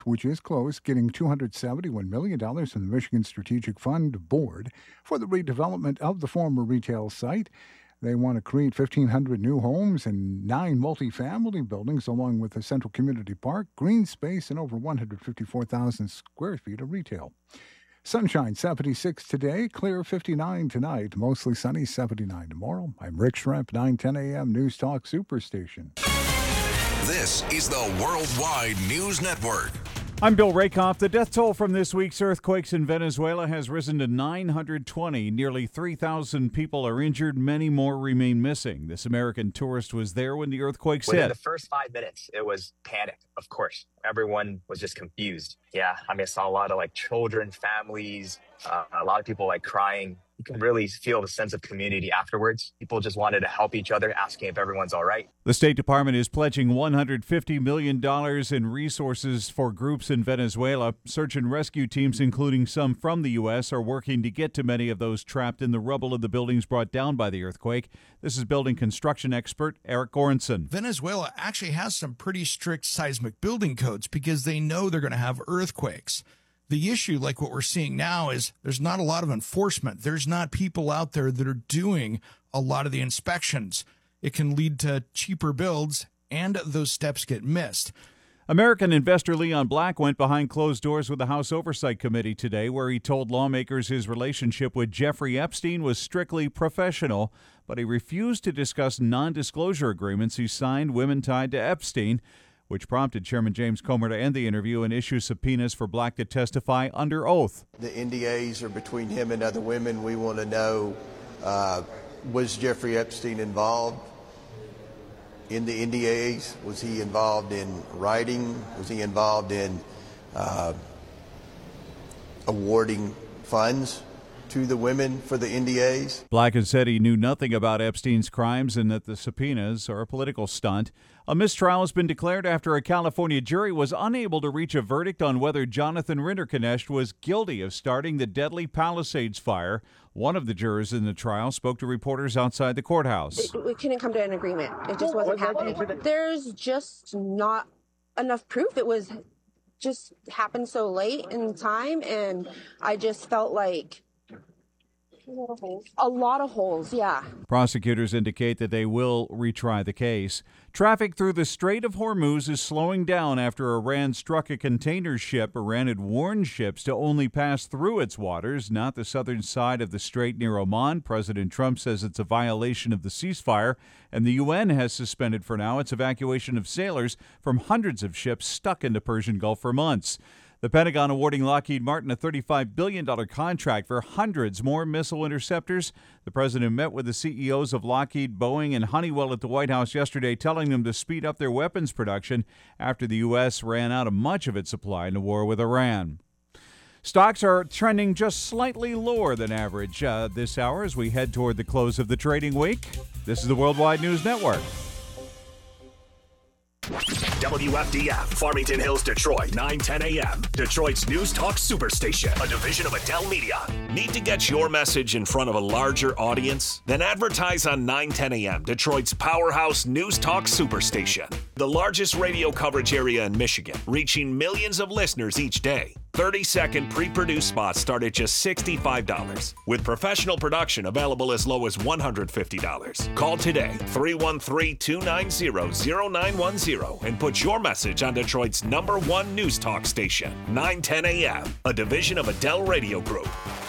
which is close, getting $271 million from the Michigan Strategic Fund Board for the redevelopment of the former retail site. They want to create 1,500 new homes and 9 multifamily buildings, along with a central community park, green space, and over 154,000 square feet of retail. Sunshine, 76 today, clear 59 tonight, mostly sunny, 79 tomorrow. I'm Rick Schremp, 910 a.m. News Talk Superstation. This is the Worldwide News Network. I'm Bill Rakoff. The death toll from this week's earthquakes in Venezuela has risen to 920. Nearly 3,000 people are injured. Many more remain missing. This American tourist was there when the earthquakes hit. Within the first 5 minutes, it was panic, of course. Everyone was just confused. Yeah, I saw a lot of children, families, a lot of people crying. You can really feel the sense of community afterwards. People just wanted to help each other, asking if everyone's all right. The State Department is pledging $150 million in resources for groups in Venezuela. Search and rescue teams, including some from the U.S., are working to get to many of those trapped in the rubble of the buildings brought down by the earthquake. This is building construction expert Eric Goranson. Venezuela actually has some pretty strict seismic building codes because they know they're going to have earthquakes. The issue, like what we're seeing now, is there's not a lot of enforcement. There's not people out there that are doing a lot of the inspections. It can lead to cheaper builds, and those steps get missed. American investor Leon Black went behind closed doors with the House Oversight Committee today, where he told lawmakers his relationship with Jeffrey Epstein was strictly professional, but he refused to discuss non-disclosure agreements he signed women tied to Epstein, which prompted Chairman James Comer to end the interview and issue subpoenas for Black to testify under oath. The NDAs are between him and other women. We want to know, was Jeffrey Epstein involved in the NDAs? Was he involved in writing? Was he involved in awarding funds to the women for the NDAs? Black has said he knew nothing about Epstein's crimes and that the subpoenas are a political stunt. A mistrial has been declared after a California jury was unable to reach a verdict on whether Jonathan Rinderknecht was guilty of starting the deadly Palisades fire. One of the jurors in the trial spoke to reporters outside the courthouse. We couldn't come to an agreement. It just wasn't happening. There's just not enough proof. It was just happened so late in time, and I just felt like a lot of holes, yeah. Prosecutors indicate that they will retry the case. Traffic through the Strait of Hormuz is slowing down after Iran struck a container ship. Iran had warned ships to only pass through its waters, not the southern side of the strait near Oman. President Trump says it's a violation of the ceasefire, and the UN has suspended for now its evacuation of sailors from hundreds of ships stuck in the Persian Gulf for months. The Pentagon awarding Lockheed Martin a $35 billion contract for hundreds more missile interceptors. The president met with the CEOs of Lockheed, Boeing, and Honeywell at the White House yesterday, telling them to speed up their weapons production after the U.S. ran out of much of its supply in the war with Iran. Stocks are trending just slightly lower than average this hour as we head toward the close of the trading week. This is the Worldwide News Network. WFDF, Farmington Hills, Detroit, 9:10 a.m. Detroit's News Talk Superstation, a division of Adele Media. Need to get your message in front of a larger audience? Then advertise on 9:10 a.m., Detroit's powerhouse News Talk Superstation. The largest radio coverage area in Michigan, reaching millions of listeners each day. 30-second pre-produced spots start at just $65, with professional production available as low as $150. Call today, 313-290-0910, and put your message on Detroit's #1 news talk station, 910 a.m., a division of Adele Radio Group.